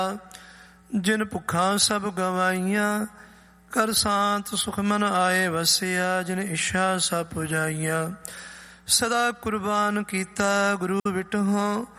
ਜਿਨ ਭੁੱਖਾਂ ਸਭ ਗਵਾਈਆਂ, ਕਰ ਸਾਂਤ ਸੁਖ ਮਨ ਆਏ ਵਸਿਆ। ਜਿਨ ਇੱਛਾ ਸਭ ਪੁਜਾਈਆਂ, ਸਦਾ ਕੁਰਬਾਨ ਕੀਤਾ ਗੁਰੂ ਵਿਟਹੁ।